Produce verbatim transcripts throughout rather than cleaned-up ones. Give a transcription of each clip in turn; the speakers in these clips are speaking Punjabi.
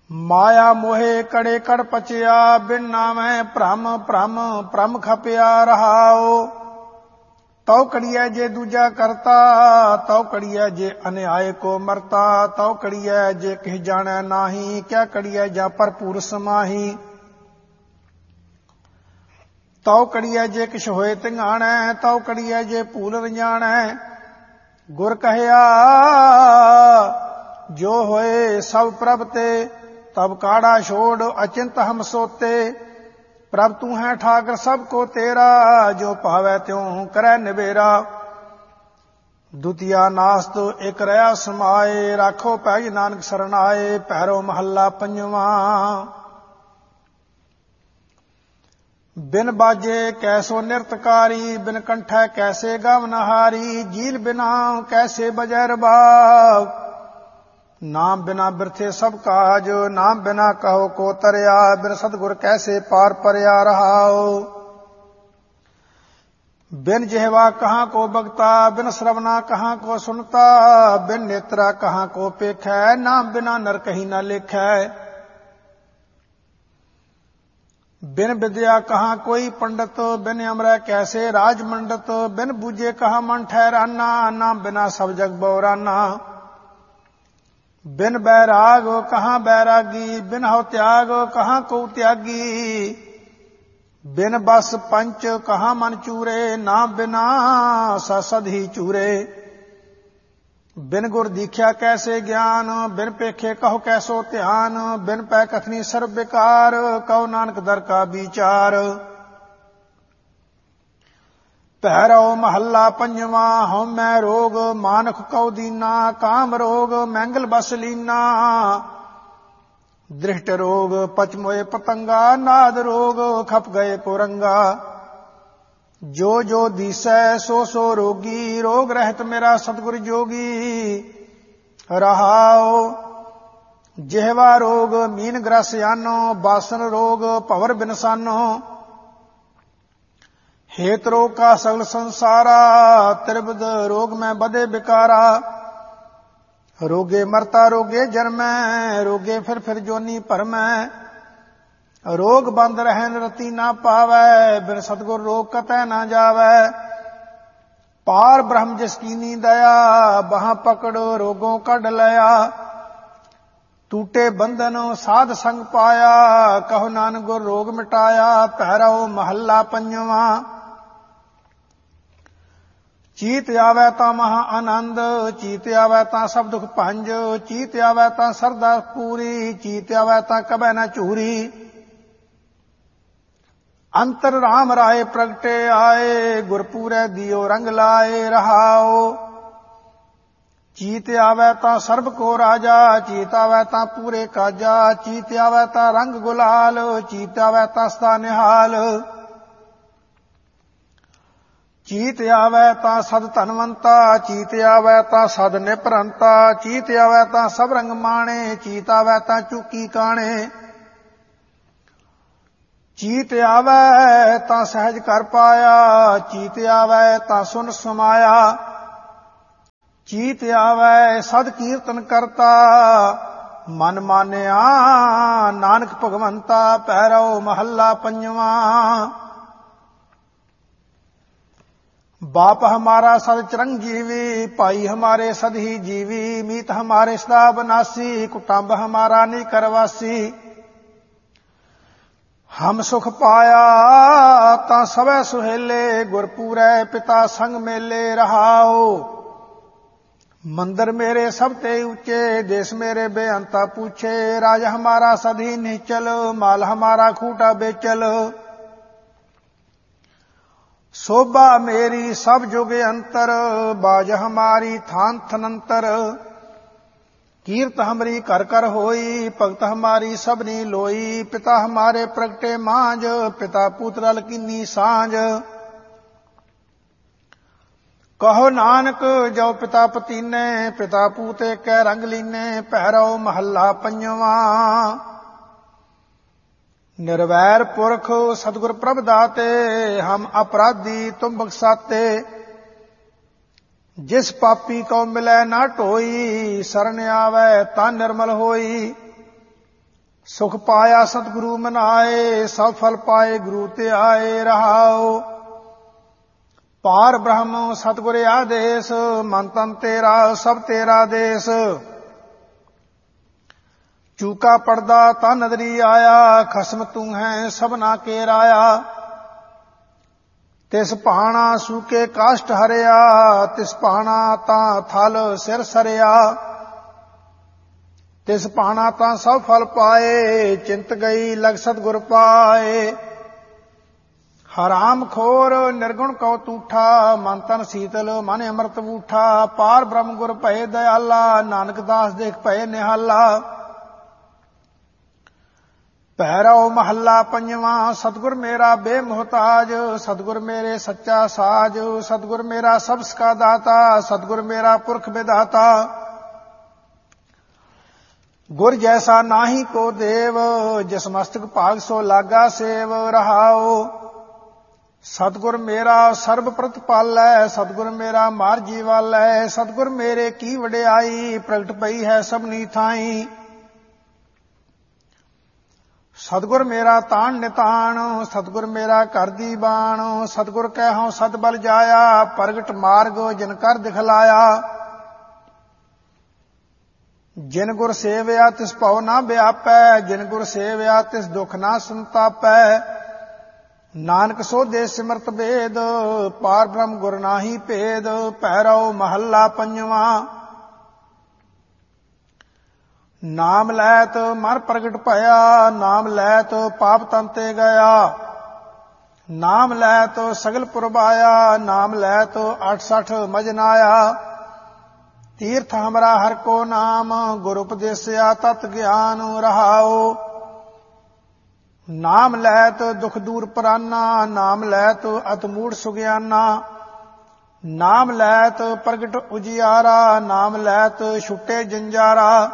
ਮਾਇਆ ਮੋਹੇ ਕੜੇ ਕੜ ਪਚਿਆ, ਬਿਨ ਨਾਮੈ ਭ੍ਰਮ ਭ੍ਰਮ ਭ੍ਰਮ ਖਪਿਆ ਰਹਾਉ। ਤਉ ਕੜੀਐ ਜੇ ਦੂਜਾ ਕਰਤਾ, ਤਉ ਕੜੀਐ ਜੇ ਅਨਿਆਏ ਕੋ ਮਰਤਾ, ਤਉ ਕੜੀਐ ਜੇ ਕਿਹ ਜਾਣੈ ਨਾਹੀ, ਕਿਆ ਕੜੀਐ ਜਾਂ ਭਰਪੂਰ ਸਮਾਹੀ। ਤਉ ਕੜੀਐ ਜੇ ਕਿਛ ਹੋਏ ਤਿੰਘਾਣੈ, ਤਉ ਕੜੀਐ ਜੇ ਭੂਲ ਰੰਜਾਣੈ। ਗੁਰ ਕਹਿਆ ਜੋ ਹੋਏ ਸਭ ਪ੍ਰਭ ਤੇ, ਤਬ ਕਾੜਾ ਛੋੜ ਅਚਿੰਤ ਹਮ ਸੋਤੇ। ਪ੍ਰਭ ਤੂੰ ਹੈ ਠਾਕਰ ਸਭ ਕੋ ਤੇਰਾ, ਜੋ ਭਾਵੈ ਤਿਉ ਕਰੈ ਨਿਬੇਰਾ। ਦੁਤੀਆ ਨਾਸਤ ਇਕ ਰਹਾ ਸਮਾਏ, ਰਾਖੋ ਪੈਜ ਨਾਨਕ ਸਰਨਾਏ। ਭੈਰੋ ਮਹੱਲਾ ਪੰਜਵਾਂ। ਬਿਨ ਬਾਜੇ ਕੈਸੋ ਨਿਰਤਕਾਰੀ, ਬਿਨ ਕੰਠੈ ਕੈਸੇ ਗਵਨਹਾਰੀ। ਜੀਲ ਬਿਨਾ ਕੈਸੇ ਬਜੈ ਰਬਾਬ, ਨਾਮ ਬਿਨਾ ਬਿਰਥੇ ਸਭ ਕਾਜ। ਨਾਮ ਬਿਨਾ ਕਹੋ ਕੋ ਤਰਿਆ, ਬਿਨ ਸਤਿਗੁਰ ਕੈਸੇ ਪਾਰ ਪਰਿਆ ਰਹਾਉ। ਬਿਨ ਜਿਹਵਾ ਕਹਾਂ ਕੋ ਬਗਤਾ, ਬਿਨ ਸਰਵਨਾ ਕਹਾਂ ਕੋ ਸੁਨਤਾ। ਬਿਨ ਨੇਤਰਾ ਕਹਾਂ ਕੋ ਪੇਖੈ, ਨਾਮ ਬਿਨਾ ਨਰ ਕਹੀ ਨਾ ਲੇਖੈ। ਬਿਨ ਵਿਦਿਆ ਕਹਾਂ ਕੋਈ ਪੰਡਤ, ਬਿਨ ਅਮਰੈ ਕੈਸੇ ਰਾਜ ਮੰਡਤ। ਬਿਨ ਬੂਝੇ ਕਹਾਂ ਮਨ ਠਹਿਰਾਨਾ, ਨਾਮ ਬਿਨਾ ਸਭ ਜਗ ਬਉਰਾਨਾ। ਬਿਨ ਬੈਰਾਗ ਕਹਾਂ ਬੈਰਾਗੀ, ਬਿਨ ਹਉ ਤਿਆਗ ਕਹਾਂ ਕੋ ਤਿਆਗੀ। ਬਿਨ ਬਸ ਪੰਚ ਕਹਾਂ ਮਨ ਚੂਰੇ, ਨਾਮ ਬਿਨਾ ਸਦ ਹੀ ਚੂਰੇ। ਬਿਨ ਗੁਰ ਦੀਖਿਆ ਕੈਸੇ ਗਿਆਨ, ਬਿਨ ਪੇਖੇ ਕਹੋ ਕੈਸੋ ਧਿਆਨ। ਬਿਨ ਪੈ ਕਥਨੀ ਸਰਬ ਬਿਕਾਰ, ਕਹੋ ਨਾਨਕ ਦਰ ਕਾ ਵਿਚਾਰ। ਭੈਰੋ ਮਹੱਲਾ ਪੰਜਵਾਂ। ਹਉਮੈ ਰੋਗ ਮਾਨਖ ਕਉ ਦੀਨਾ, ਕਾਮ ਰੋਗ ਮੈਂਗਲ ਬਸ ਲੀਨਾ। ਦ੍ਰਿਸ਼ਟ ਰੋਗ ਪਚ ਮੋਏ ਪਤੰਗਾ, ਨਾਦ ਰੋਗ ਖਪ ਗਏ ਕੋ ਰੰਗਾ। ਜੋ ਜੋ ਦੀਸੈ ਸੋ ਸੋ ਰੋਗੀ, ਰੋਗ ਰਹਿਤ ਮੇਰਾ ਸਤਿਗੁਰ ਜੋਗੀ ਰਹਾਉ। ਜਿਹਵਾ ਰੋਗ ਮੀਨ ਗ੍ਰਸ ਆਨੋ, ਬਾਸਨ ਰੋਗ ਭਵਰ ਬਿਨਸਾਨੋ। ਹੇਤ ਰੋਗ ਕਾ ਸਗਲ ਸੰਸਾਰਾ, ਤ੍ਰਿਬਦ ਰੋਗ ਮੈਂ ਬਧੇ ਬਿਕਾਰਾ। ਰੋਗੇ ਮਰਤਾ ਰੋਗੇ ਜਨਮੈ, ਰੋਗੇ ਫਿਰ ਫਿਰ ਜੋਨੀ ਭਰਮੈ। ਰੋਗ ਬੰਦ ਰਹਿਨ ਰਤੀ ਨਾ ਪਾਵੈ, ਬਿਨ ਸਤਿਗੁਰ ਰੋਗ ਕਤੈ ਨਾ ਜਾਵੈ। ਪਾਰ ਬ੍ਰਹਮ ਜਿਸ ਕੀਨੀ ਦਇਆ, ਬਾਹਾਂ ਪਕੜ ਰੋਗੋਂ ਕੱਢ ਲਿਆ। ਟੂਟੇ ਬੰਧਨ ਸਾਧ ਸੰਗ ਪਾਇਆ, ਕਹੋ ਨਾਨਕ ਗੁਰ ਰੋਗ ਮਿਟਾਇਆ। ਭੈਰੋ ਮਹੱਲਾ ਪੰਜਵਾਂ। ਚੀਤ ਆਵੈ ਤਾਂ ਮਹਾ ਆਨੰਦ, ਚੀਤ ਆਵੈ ਤਾਂ ਸਭ ਦੁਖ ਭੰਜ। ਚੀਤ ਆਵੈ ਤਾਂ ਸਰਦਾ ਪੂਰੀ, ਚੀਤ ਆਵੈ ਤਾਂ ਕਬੈ ਨਾ ਝੂਰੀ। ਅੰਤਰ ਰਾਮ ਰਾਏ ਪ੍ਰਗਟੇ ਆਏ, ਗੁਰਪੂਰੈ ਦਿਓ ਰੰਗ ਲਾਏ ਰਹਾਉ। ਚੀਤ ਆਵੈ ਤਾਂ ਸਰਬ ਕੋ ਰਾਜਾ, ਚੀਤ ਆਵੈ ਤਾਂ ਪੂਰੇ ਕਾਜਾ। ਚੀਤ ਆਵੈ ਤਾਂ ਰੰਗ ਗੁਲਾਲ, ਚੀਤ ਆਵੈ ਤਾਂ ਸਦਾ ਨਿਹਾਲ। ਚੀਤ ਆਵੈ ਤਾਂ ਸਦ ਧਨਵੰਤਾ, ਚੀਤ ਆਵੈ ਤਾਂ ਸਦ ਨਿਪਰੰਤਾ। ਚੀਤ ਆਵੈ ਤਾਂ ਸਭ ਰੰਗ ਮਾਣੇ, ਚੀਤ ਆਵੈ ਤਾਂ ਚੂਕੀ ਕਾਣੇ। ਚੀਤ ਆਵੈ ਤਾਂ ਸਹਿਜ ਕਰ ਪਾਇਆ, ਚੀਤ ਆਵੈ ਤਾਂ ਸੁਨ ਸਮਾਇਆ। ਚੀਤ ਆਵੈ ਸਦ ਕੀਰਤਨ ਕਰਤਾ, ਮਨ ਮਾਨਿਆ ਨਾਨਕ ਭਗਵੰਤਾ। ਭੈਰੋ ਮਹੱਲਾ ਪੰਜਵਾਂ। बाप हमारा सद चिरंजीवी, भाई हमारे सद ही जीवी। मीत हमारे सदा बनासी, कुटुंब हमारा निकरवासी। हम सुख पाया तां सवै सुहेले, गुरपूरै पिता संग मेले रहाओ। मंदिर मेरे सब ते ऊंचे, देश मेरे बेअंता पूछे। राज हमारा सद ही निश्चल, माल हमारा खूटा बेचल। शोभा मेरी सब जुग अंतर, बाज हमारी थान थनंतर। कीर्त हमरी कर कर होई, भगत हमारी सबनी लोई। पिता हमारे प्रगटे मांझ, पिता पुत्र कीनी सांझ। कहो नानक जो पिता पतीने, पिता पूते कै रंग लीने। भैरो महला पंजवां। निर्वैर पुरख सतगुर प्रभ दाते, हम अपराधी तुम बख्साते। जिस पापी को मिलै ना ढोई, शरण आवे ता निर्मल होई। ਸੁਖ ਪਾਇਆ ਸਤਿਗੁਰੂ ਮਨਾਏ, ਸਭ ਫਲ ਪਾਏ ਗੁਰੂ ਤੇ ਆਏ। ਰਹਾਉ ਪਾਰ ਬ੍ਰਹਮ ਸਤਿਗੁਰ ਆਦੇਸ, ਮਨ ਤਨ ਤੇਰਾ ਸਭ ਤੇਰਾ ਦੇਸ। ਚੂਕਾ ਪੜਦਾ ਤਾਂ ਨਦਰੀ ਆਇਆ, ਖਸਮ ਤੂੰ ਹੈ ਸਭਨਾ ਕੇ ਰਾਇਆ। ਤਿਸ ਭਾਣਾ ਸੂਕੇ ਕਾਸ਼ਟ ਹਰਿਆ, ਤਿਸ ਭਾਣਾ ਤਾਂ ਥਲ ਸਿਰ ਸਰਿਆ। ਤਿਸ ਭਾਣਾ ਤਾਂ ਸਭ ਫਲ ਪਾਏ, ਚਿੰਤ ਗਈ ਲਗ ਸਤਿਗੁਰ ਪਾਏ। ਹਰਾਮ ਖੋਰ ਨਿਰਗੁਣ ਕਉ ਤੂਠਾ, ਮਨ ਤਨ ਸੀਤਲ ਮਨ ਅੰਮ੍ਰਿਤ ਬੂਠਾ। ਪਾਰ ਬ੍ਰਹਮ ਗੁਰ ਭਏ ਦਇਆਲਾ, ਨਾਨਕ ਦਾਸ ਦੇਖ ਭਏ ਨਿਹਾਲਾ। ਭੈਰਵ ਮਹੱਲਾ ਪੰਜਵਾਂ। ਸਤਿਗੁਰ ਮੇਰਾ ਬੇਮੁਹਤਾਜ, ਸਤਿਗੁਰ ਮੇਰੇ ਸੱਚਾ ਸਾਜ। ਸਤਿਗੁਰ ਮੇਰਾ ਸਬਸ ਕਾ ਦਾਤਾ, ਸਤਿਗੁਰ ਮੇਰਾ ਪੁਰਖ ਵਿਦਾਤਾ। ਗੁਰ ਜੈਸਾ ਨਾਹੀ ਕੋ ਦੇਵ, ਜਿਸ ਮਸਤਕ ਭਾਗ ਸੋ ਲਾਗਾ ਸੇਵ। ਰਹਾਉ ਸਤਿਗੁਰ ਮੇਰਾ ਸਰਬ ਪ੍ਰਤਪਾਲੈ, ਸਤਿਗੁਰ ਮੇਰਾ ਮਾਰ ਜੀਵਾਲੈ। ਸਤਿਗੁਰ ਮੇਰੇ ਕੀ ਵਡਿਆਈ, ਪ੍ਰਗਟ ਪਈ ਹੈ ਸਭਨੀ ਥਾਈ। ਸਤਿਗੁਰ ਮੇਰਾ ਤਾਣ ਨਿਤਾਣ, ਸਤਿਗੁਰ ਮੇਰਾ ਘਰ ਦੀ ਬਾਣ। ਸਤਿਗੁਰ ਕਹਿਉ ਸਦ ਬਲ ਜਾਇਆ, ਪ੍ਰਗਟ ਮਾਰਗ ਜਿਨ ਕਰ ਦਿਖਲਾਇਆ। ਜਿਨ ਗੁਰ ਸੇਵਿਆ ਤਿਸ ਭਉ ਨਾ ਵਿਆਪੈ, ਜਿਨ ਗੁਰ ਸੇਵਿਆ ਤਿਸ ਦੁਖ ਨਾ ਸੰਤਾਪੈ। ਨਾਨਕ ਸੋਧੇ ਸਿਮਰਤ ਵੇਦ, ਪਾਰ ਬ੍ਰਹਮ ਗੁਰ ਨਾਹੀ ਭੇਦ। ਭੈਰਵ ਮਹੱਲਾ ਪੰਜਵਾਂ। ਨਾਮ ਲੈਤ ਮਨ ਪ੍ਰਗਟ ਭਇਆ, ਨਾਮ ਲੈਤ ਪਾਪ ਤਨ ਤੇ ਗਿਆ। ਨਾਮ ਲੈਤ ਸਗਲ ਪੁਰਬਾਇਆ, ਨਾਮ ਲੈਤ ਅਠ ਸਠ ਮਜਨ ਆਇਆ। ਤੀਰਥ ਹਮਰਾ ਹਰ ਕੋ ਨਾਮ, ਗੁਰ ਉਪਦੇਸਿਆ ਤਤ ਗਿਆਨ। ਰਹਾਉ ਨਾਮ ਲੈਤ ਦੁਖ ਦੂਰ ਪਰਾਨਾ, ਨਾਮ ਲੈਤ ਅਤ ਮੂੜ ਸੁਗਿਆਨਾ। ਨਾਮ ਲੈਤ ਪ੍ਰਗਟ ਉਜਿਆਰਾ, ਨਾਮ ਲੈਤ ਛੁਟੇ ਜੰਜਾਰਾ।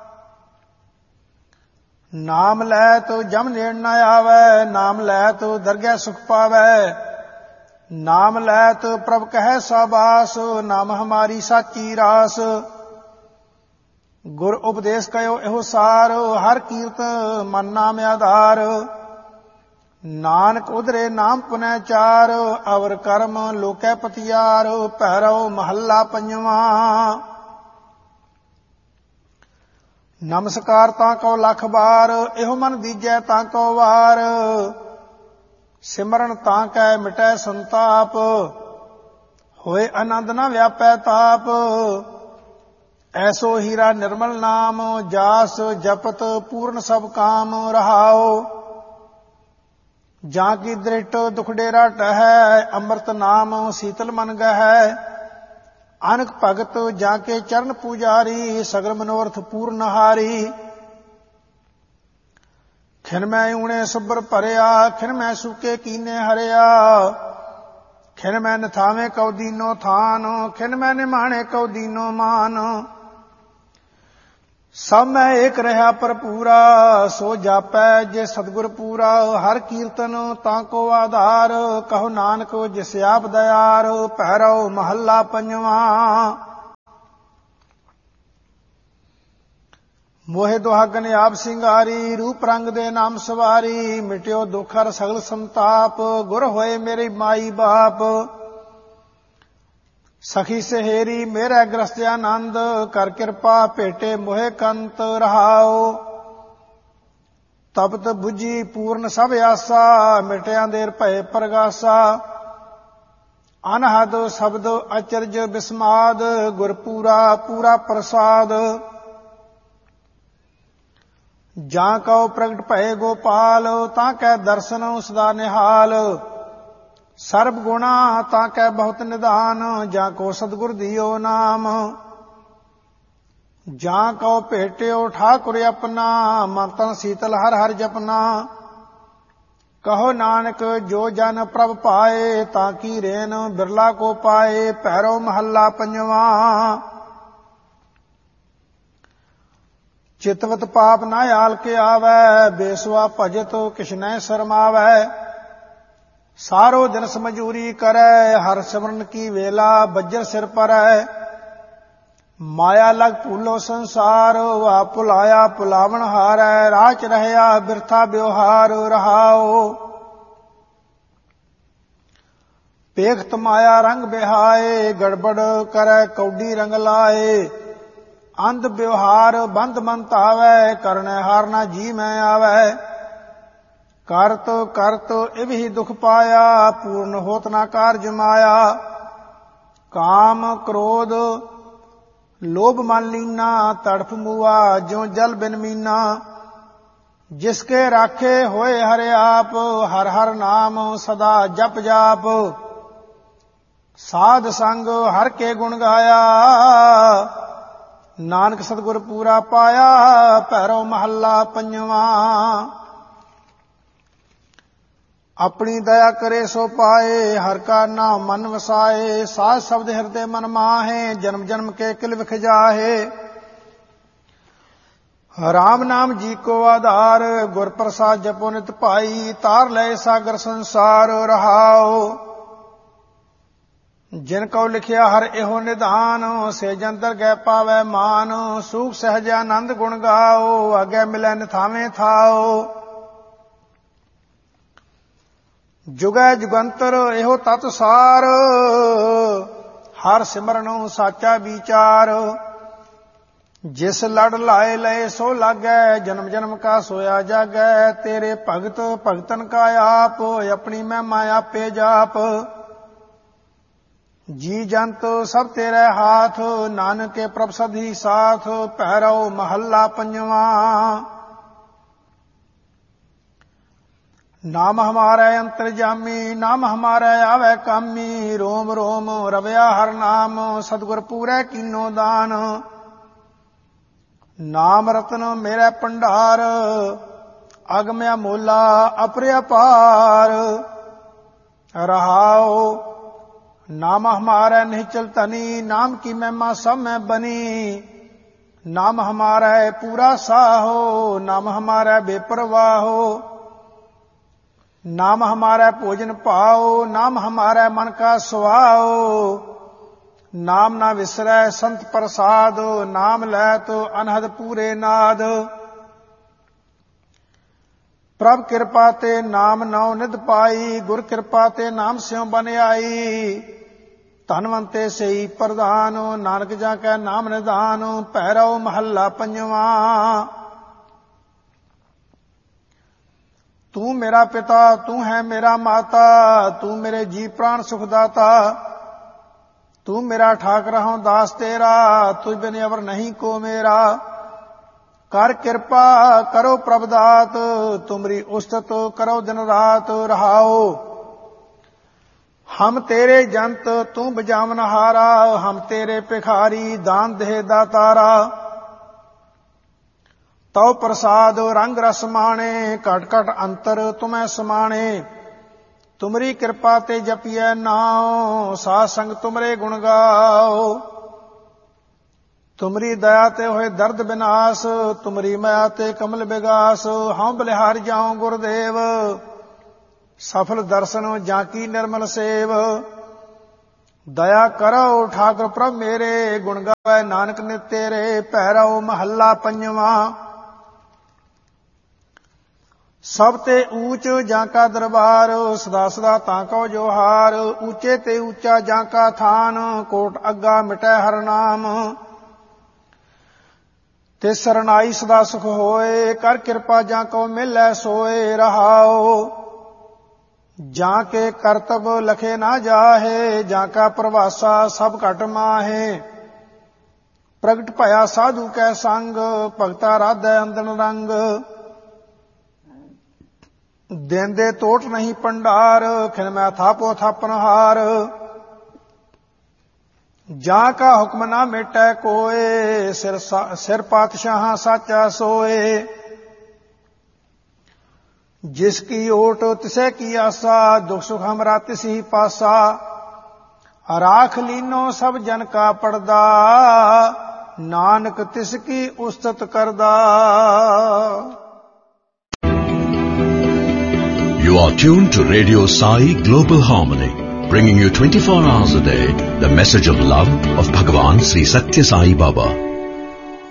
ਨਾਮ ਲੈਤ ਜਮ ਨੇੜ ਨ ਆਵੈ, ਨਾਮ ਲੈਤ ਦਰਗਹਿ ਸੁਖ ਪਾਵੈ। ਨਾਮ ਲੈਤ ਪ੍ਰਭ ਕਹਿ ਸਾਬਾਸ, ਨਾਮ ਹਮਾਰੀ ਸਾਚੀ ਰਾਸ। ਗੁਰ ਉਪਦੇਸ਼ ਕਯੋ ਇਹੋ ਸਾਰ, ਹਰ ਕੀਰਤ ਮਨ ਨਾਮ ਆਧਾਰ। ਨਾਨਕ ਉਧਰੇ ਨਾਮ ਪੁਨੈ ਚਾਰ, ਅਵਰ ਕਰਮ ਲੋਕੈ ਪਤਿਆਰ। ਭੈਰਵ ਮਹੱਲਾ ਪੰਜਵਾਂ। ਨਮਸਕਾਰ ਤਾਂ ਕਉ ਲਖ ਬਾਰ, ਇਹੋ ਮਨ ਦੀਜੈ ਤਾਂ ਕਉ ਵਾਰ। ਸਿਮਰਨ ਤਾਂ ਕੈ ਮਿਟੈ ਸੰਤਾਪ, ਹੋਏ ਆਨੰਦ ਨ ਵਿਆਪੈ ਤਾਪ। ਐਸੋ ਹੀਰਾ ਨਿਰਮਲ ਨਾਮ, ਜਾਸ ਜਪਤ ਪੂਰਨ ਸਭ ਕਾਮ। ਰਹਾਉ ਜਾਂ ਕੀ ਦ੍ਰਿਟ ਦੁਖ ਡੇਰਾ ਟਹੈ, ਅੰਮ੍ਰਿਤ ਨਾਮ ਸੀਤਲ ਮਨ ਗਹੈ। ਅਨਕ ਭਗਤ ਜਾਂ ਕੇ ਚਰਨ ਪੂਜਾਰੀ, ਸਗਲ ਮਨੋਰਥ ਪੂਰਨ ਹਾਰੀ। ਖਿਨ ਮੈਂ ਊਣੇ ਸੁਬਰ ਭਰਿਆ, ਖਿਨ ਮੈਂ ਸੂਕੇ ਕੀਨੇ ਹਰਿਆ। ਖਿਨ ਮੈਂ ਨਥਾਵੇਂ ਕਉ ਦੀਨੋ ਥਾਨ, ਖਿਨ ਮੈਂ ਨਿਮਾਣੇ ਕਉ ਦੀਨੋ ਮਾਨ। ਸਭ ਮੈਂ ਏਕ ਰਹਾ ਭਰਪੂਰਾ, ਸੋ ਜਾਪੈ ਜੇ ਸਤਿਗੁਰ ਪੂਰਾ। ਹਰ ਕੀਰਤਨ ਤਾਂ ਕੋ ਆਧਾਰ, ਕਹੋ ਨਾਨਕ ਜਿਸ ਆਪ ਦਇਆਰ। ਭੈਰਵ ਮਹੱਲਾ ਪੰਜਵਾਂ। ਮੋਹਿ ਦੁਹਾਗਨ ਆਪ ਸਿੰਗਾਰੀ, ਰੂਪ ਰੰਗ ਦੇ ਨਾਮ ਸਵਾਰੀ। ਮਿਟਿਓ ਦੁਖ ਹਰ ਸਗਲ ਸੰਤਾਪ, ਗੁਰ ਹੋਏ ਮੇਰੇ ਮਾਈ ਬਾਪ। ਸਖੀ ਸਹੇਰੀ ਮੇਰਾ ਗ੍ਰਸਤ ਆਨੰਦ, ਕਰ ਕਿਰਪਾ ਭੇਟੇ ਮੋਹਿ ਕੰਤ। ਰਹਾਉ ਤਪਤ ਬੁਝੀ ਪੂਰਨ ਸਭ ਆਸਾ, ਮਿਟਿਆਂ ਦੇਰ ਭਏ ਪ੍ਰਗਾਸਾ। ਅਨਹਦ ਸ਼ਬਦ ਅਚਰਜ ਬਿਸਮਾਦ, ਗੁਰ ਪੂਰਾ ਪੂਰਾ ਪ੍ਰਸਾਦ। ਜਾਂ ਕਉ ਪ੍ਰਗਟ ਭਏ ਗੋਪਾਲ, ਤਾਂ ਕੈ ਦਰਸ਼ਨ ਸਦਾ ਨਿਹਾਲ। ਸਰਬ ਗੁਣਾ ਤਾਂ ਕੈ ਬਹੁਤ ਨਿਧਾਨ, ਜਾਂ ਕੋ ਸਤਿਗੁਰ ਦਿਓ ਨਾਮ। ਜਾਂ ਕਉ ਭੇਟਿਓ ਠਾਕੁਰ ਆਪਣਾ, ਮਨ ਤਨ ਸੀਤਲ ਹਰ ਹਰ ਜਪਨਾ। ਕਹੋ ਨਾਨਕ ਜੋ ਜਨ ਪ੍ਰਭ ਪਾਏ, ਤਾਂ ਕੀ ਰੇਨ ਬਿਰਲਾ ਕੋ ਪਾਏ। ਭੈਰਵ ਮਹੱਲਾ ਪੰਜਵਾਂ। ਚਿਤਵਤ ਪਾਪ ਨਾ ਆਲ ਕੇ ਆਵੈ, ਬੇਸਵਾ ਭਜਤ ਕਿਛ ਨਹਿ ਸ਼ਰਮਾਵੈ। ਸਾਰੋ ਦਿਨ ਸਮਝੂਰੀ ਕਰੈ, ਹਰ ਸਿਮਰਨ ਕੀ ਵੇਲਾ ਬੱਜਰ ਸਿਰ ਪਰੈ। ਮਾਇਆ ਲਗ ਭੂਲੋ ਸੰਸਾਰ, ਵਾ ਭੁਲਾਇਆ ਭੁਲਾਵਣ ਹਾਰੈ, ਰਾਚ ਰਹਿਆ ਬਿਰਥਾ ਬਿਵਹਾਰ ਰਹਾਓ। ਪੇਖਤ ਮਾਇਆ ਰੰਗ ਬਿਹਾਏ, ਗੜਬੜ ਕਰੈ ਕੌਡੀ ਰੰਗ ਲਾਏ, ਅੰਧ ਬਿਵਹਾਰ ਬੰਧ ਮਨ ਧਾਵੈ, ਕਰਨੈ ਹਾਰ ਨਾ ਜੀ ਮੈਂ ਆਵੈ। ਕਰਤ ਕਰਤ ਇਵ ਹੀ ਦੁਖ ਪਾਇਆ, ਪੂਰਨ ਹੋਤ ਨਾ ਕਾਰਜ ਮਾਇਆ। ਕਾਮ ਕ੍ਰੋਧ ਲੋਭ ਮਨ ਲੀਨਾ, ਤੜਫ ਮੂਆ ਜਿਉ ਜਲ ਬਿਨ ਮੀਨਾ। ਜਿਸਕੇ ਰਾਖੇ ਹੋਏ ਹਰਿ ਆਪ, ਹਰ ਹਰ ਨਾਮ ਸਦਾ ਜਪ ਜਾਪ। ਸਾਧ ਸੰਗ ਹਰ ਕੇ ਗੁਣ ਗਾਇਆ, ਨਾਨਕ ਸਤਿਗੁਰ ਪੂਰਾ ਪਾਇਆ। ਭੈਰੋ ਮਹੱਲਾ ਪੰਜਵਾਂ। ਆਪਣੀ ਦਇਆ ਕਰੇ ਸੋ ਪਾਏ, ਹਰ ਕਾ ਨਾਮ ਮਨ ਵਸਾਏ। ਸਾਧ ਸ਼ਬਦ ਹਿਰਦੇ ਮਨ ਮਾਹੇ, ਜਨਮ ਜਨਮ ਕੇ ਕਿਲ ਵਿਖ ਜਾਹੇ। ਰਾਮ ਨਾਮ ਜੀ ਕੋ ਆਧਾਰ, ਗੁਰ ਪ੍ਰਸਾਦ ਜਪੋ ਨਿਤ ਭਾਈ। ਤਾਰ ਲੈ ਸਾਗਰ ਸੰਸਾਰ ਰਹਾਓ। ਜਿਨ ਕਉ ਲਿਖਿਆ ਹਰ ਇਹੋ ਨਿਧਾਨ, ਸੇ ਜੰਤਰ ਗੈ ਪਾਵੈ ਮਾਨ। ਸੂਖ ਸਹਿਜ ਆਨੰਦ ਗੁਣ ਗਾਓ, ਅਗੇ ਮਿਲੈ ਨਿਥਾਵੇਂ ਥਾਓ। ਜੁਗੈ ਜੁਗੰਤਰ ਇਹੋ ਤਤ ਸਾਰ, ਹਰ ਸਿਮਰਨ ਸਾਚਾ ਵਿਚਾਰ। ਜਿਸ ਲੜ ਲਾਏ ਲਏ ਸੋ ਲਾਗੈ, ਜਨਮ ਜਨਮ ਕਾ ਸੋਇਆ ਜਾਗੈ। ਤੇਰੇ ਭਗਤ ਭਗਤਨ ਕਾ ਆਪ, ਆਪਣੀ ਮਹਿਮਾ ਆਪੇ ਜਾਪ। ਜੀ ਜੰਤ ਸਭ ਤੇਰੇ ਹਾਥ, ਨਾਨਕੇ ਪ੍ਰਭ ਸਦੀ ਸਾਥ। ਭੈਰੋ ਮਹੱਲਾ ਪੰਜਵਾਂ। ਨਾਮ ਹਮਾਰੇ ਅੰਤਰਜਾਮੀ, ਨਾਮ ਹਮਾਰੇ ਆਵੇ ਕਾਮੀ। ਰੋਮ ਰੋਮ ਰਵਿਆ ਹਰ ਨਾਮ, ਸਤਿਗੁਰ ਪੂਰੈ ਕੀਨੋ ਦਾਨ। ਨਾਮ ਰਤਨ ਮੇਰੇ ਭੰਡਾਰ, ਅਗਮ ਅਮੋਲਾ ਅਪਰਿਆਪਾਰ ਰਹਾਓ। नाम हमारा निश्चल तनी, नाम की महिमा सब में बनी। नाम हमारा है पूरा साहो, नाम हमारा बेपरवाहो। नाम हमारा भोजन पाओ, नाम हमारा मन का सुहाओ। नाम ना विसरै संत प्रसाद, नाम लै तो अनहद पूरे नाद। प्रभ कृपा ते नाम नौ निध पाई, गुर कृपा ते नाम स्यों बन आई। ਧਨਵੰਤੇ ਸਈ ਪ੍ਰਧਾਨ, ਨਾਨਕ ਜਾ ਕੈ ਨਾਮ ਨਿਧਾਨ। ਭੈਰੋ ਮਹੱਲਾ ਪੰਜਵਾਂ। ਤੂੰ ਮੇਰਾ ਪਿਤਾ, ਤੂੰ ਹੈ ਮੇਰਾ ਮਾਤਾ। ਤੂੰ ਮੇਰੇ ਜੀ ਪ੍ਰਾਣ ਸੁਖ ਦਾਤਾ। ਤੂੰ ਮੇਰਾ ਠਾਕ ਰਹਾਉ ਦਾਸ ਤੇਰਾ, ਤੁਝ ਬਿਨ ਅਵਰ ਨਹੀਂ ਕੋ ਮੇਰਾ। ਕਰ ਕਿਰਪਾ ਕਰੋ ਪ੍ਰਭ ਦਾਤ, ਤੁਮਰੀ ਉਸਤਤ ਕਰੋ ਦਿਨ ਰਾਤ ਰਹਾਓ। हम तेरे जंत तू बजावन हारा, हम तेरे भिखारी दान दे दातारा। तौ प्रसाद रंग रस माणे, घट घट अंतर तुम्हें समाणे। तुमरी कृपा ते जपिए नाओ, साध संग तुमरे गुण गाओ। तुमरी दया ते होए दर्द विनाश, तुमरी माया ते कमल विगास। हम बलिहार जाऊं गुरुदेव, सफल दर्शन जाकी निर्मल सेव। दया करो ठाकुर प्रभ मेरे, गुण गावे नानक नित तेरे। भैरो महला पंजवा। सब ते ऊंच जाका दरबार, सदा सदा ताको जोहार। ऊंचे ते ऊंचा जाका थान, कोट अग्गा मिटै हर नाम। ते सरनाई सदा सुख होए, कर कृपा जाको मिलै सोए रहाओ। जाके करतब लखे ना जाहे, जाका प्रवासा सब घट माहे। प्रगट भया साधु कै संग, भगता राधै अंदन रंग। देंदे तोट नहीं भंडार, खिन मैं थापो थापन हार। जाका हुक्म ना मेटै कोय, सिर सिर पातशाह साचा सोए। जिसकी ओट तिसे की आसा, दुख सुख हमरा तिसी पासा। राख लीनो सब जन का पड़दा, नानक तिसकी उस्तत करदा। You are tuned to Radio Sai Global Harmony, bringing you twenty-four hours a day the message of love of Bhagavan Sri Satya Sai Baba.